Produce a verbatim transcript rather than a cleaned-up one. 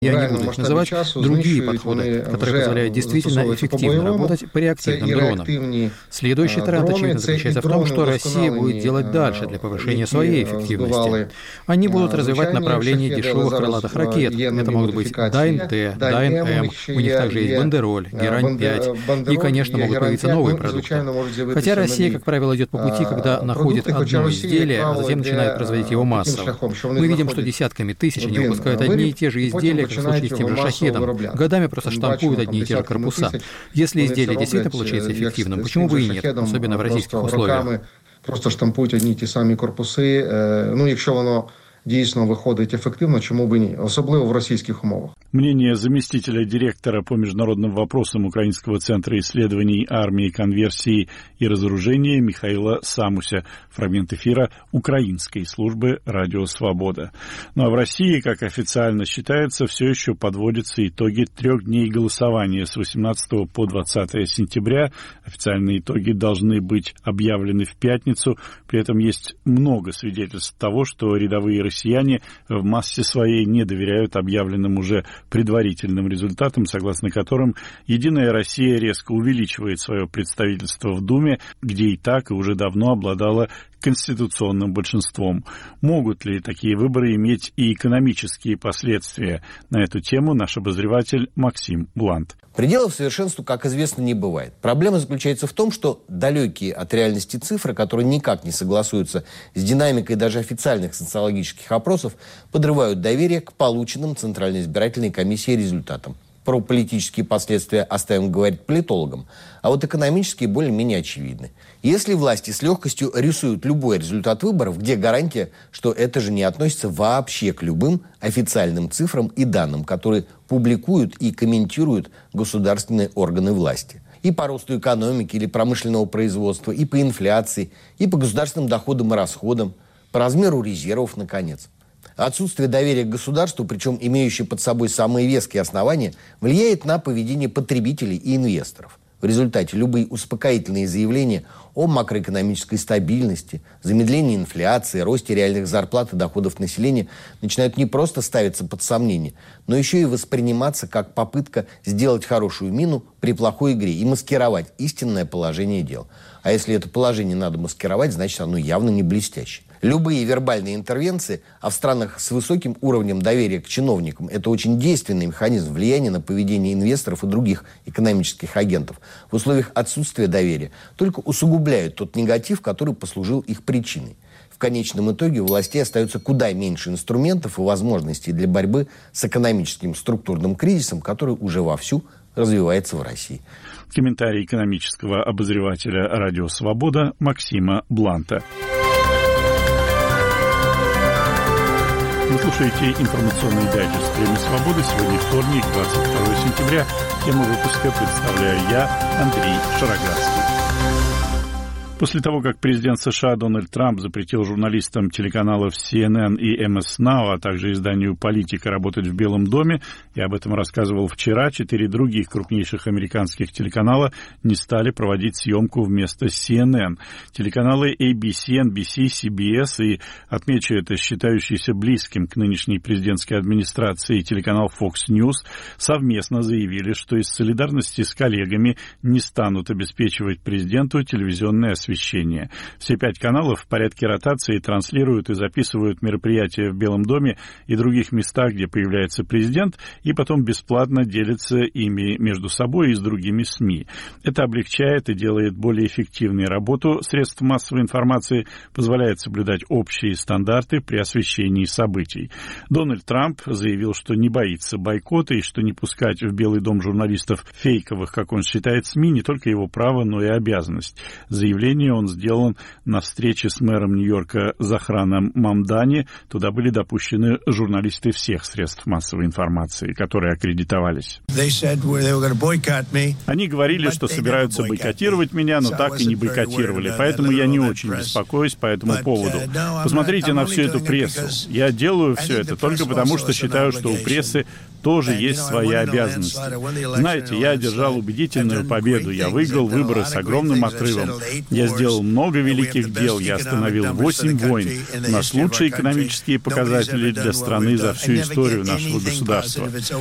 Я не буду называть другие подходы, которые позволяют действительно эффективно работать по реактивным дронам. Следующий тренд, очевидно, заключается в том, что Россия будет делать дальше для повышения своей эффективности. Они будут развивать направление дешевых крылатых ракет. Это могут быть Дайн-Т, Дайн-М, у них также есть Бандероль, Герань пять, и, конечно, могут появиться новые продукты. Хотя Россия, как правило, идет по пути, когда находит одно изделие, а затем начинает производить его массово. Мы видим, что десятками тысяч они выпускают одни и те же изделия, как в случае с тем же «Шахедом». Годами просто штампуют одни и те же корпуса. Если изделие действительно получается эффективным, почему бы и нет, особенно в российских условиях? Просто штампують одні й ті самі корпуси. Ну, якщо воно дійсно виходить ефективно, чому б і ні, особливо в російських умовах. Мнение заместителя директора по международным вопросам Украинского центра исследований армии, конверсии и разоружения Михаила Самуся. Фрагмент эфира Украинской службы «Радио Свобода». Ну а в России, как официально считается, все еще подводятся итоги трех дней голосования с восемнадцатого по двадцатое сентября. Официальные итоги должны быть объявлены в пятницу. При этом есть много свидетельств того, что рядовые россияне в массе своей не доверяют объявленным уже предварительным результатам, согласно которым «Единая Россия» резко увеличивает свое представительство в Думе, где и так и уже давно обладала конституционным большинством. Могут ли такие выборы иметь и экономические последствия? На эту тему наш обозреватель Максим Блант. Пределов совершенству, как известно, не бывает. Проблема заключается в том, что далекие от реальности цифры, которые никак не согласуются с динамикой даже официальных социологических опросов, подрывают доверие к полученным Центральной избирательной комиссией результатам. Про политические последствия оставим говорить политологам, а вот экономические более-менее очевидны. Если власти с легкостью рисуют любой результат выборов, где гарантия, что это же не относится вообще к любым официальным цифрам и данным, которые публикуют и комментируют государственные органы власти? И по росту экономики или промышленного производства, и по инфляции, и по государственным доходам и расходам, по размеру резервов, наконец. Отсутствие доверия к государству, причем имеющее под собой самые веские основания, влияет на поведение потребителей и инвесторов. В результате любые успокоительные заявления о макроэкономической стабильности, замедлении инфляции, росте реальных зарплат и доходов населения начинают не просто ставиться под сомнение, но еще и восприниматься как попытка сделать хорошую мину при плохой игре и маскировать истинное положение дел. А если это положение надо маскировать, значит оно явно не блестящее. Любые вербальные интервенции, а в странах с высоким уровнем доверия к чиновникам, это очень действенный механизм влияния на поведение инвесторов и других экономических агентов. В условиях отсутствия доверия только усугубляют тот негатив, который послужил их причиной. В конечном итоге у властей остается куда меньше инструментов и возможностей для борьбы с экономическим структурным кризисом, который уже вовсю развивается в России. Комментарий экономического обозревателя «Радио Свобода» Максима Бланта. Вы слушаете информационный дайджест «Время свободы». Сегодня вторник, двадцать второе сентября. Тему выпуска представляю я, Андрей Шароградский. После того, как президент США Дональд Трамп запретил журналистам телеканалов си эн эн и эм эс нау, а также изданию «Политика» работать в Белом доме, я об этом рассказывал вчера, четыре других крупнейших американских телеканала не стали проводить съемку вместо си эн эн. Телеканалы эй би си, эн би си, си би эс и, отмечу это, считающийся близким к нынешней президентской администрации телеканал Fox News совместно заявили, что из солидарности с коллегами не станут обеспечивать президенту телевизионное освещение. Все пять каналов в порядке ротации транслируют и записывают мероприятия в Белом доме и других местах, где появляется президент, и потом бесплатно делятся ими между собой и с другими СМИ. Это облегчает и делает более эффективной работу средств массовой информации, позволяет соблюдать общие стандарты при освещении событий. Дональд Трамп заявил, что не боится бойкота и что не пускать в Белый дом журналистов фейковых, как он считает, СМИ, не только его право, но и обязанность. Заявление он сделан на встрече с мэром Нью-Йорка Захраном Мамдани. Туда были допущены журналисты всех средств массовой информации, которые аккредитовались. Они говорили, что собираются бойкотировать меня, но так и не бойкотировали. Поэтому я не очень беспокоюсь по этому поводу. Посмотрите на всю эту прессу. Я делаю все это только потому, что считаю, что у прессы тоже есть свои обязанности. Знаете, я одержал убедительную победу. Я выиграл выборы с огромным отрывом. Я сделал много великих дел, я остановил восемь войн. У нас лучшие экономические показатели для страны за всю историю нашего государства.